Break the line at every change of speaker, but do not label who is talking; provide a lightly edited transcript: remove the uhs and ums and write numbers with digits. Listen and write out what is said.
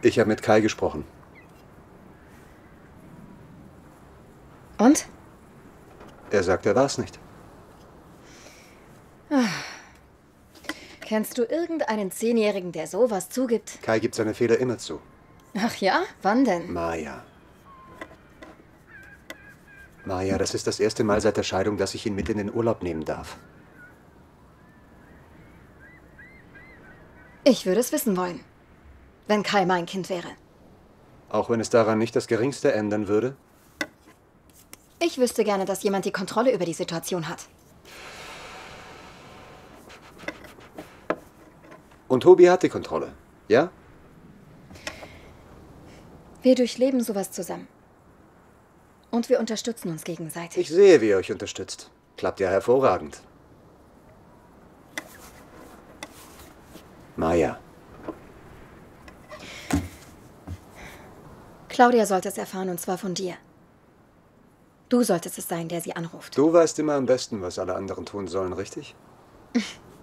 Ich habe mit Kai gesprochen.
Und?
Er sagt, er war es nicht.
Kennst du irgendeinen 10-Jährigen, der sowas zugibt?
Kai gibt seine Fehler immer zu.
Ach ja? Wann denn?
Maya. Maya, das ist das erste Mal seit der Scheidung, dass ich ihn mit in den Urlaub nehmen darf.
Ich würde es wissen wollen, wenn Kai mein Kind wäre.
Auch wenn es daran nicht das Geringste ändern würde?
Ich wüsste gerne, dass jemand die Kontrolle über die Situation hat.
Und Tobi hat die Kontrolle, ja?
Wir durchleben sowas zusammen. Und wir unterstützen uns gegenseitig.
Ich sehe, wie ihr euch unterstützt. Klappt ja hervorragend. Maya.
Claudia sollte es erfahren, und zwar von dir. Du solltest es sein, der sie anruft.
Du weißt immer am besten, was alle anderen tun sollen, richtig?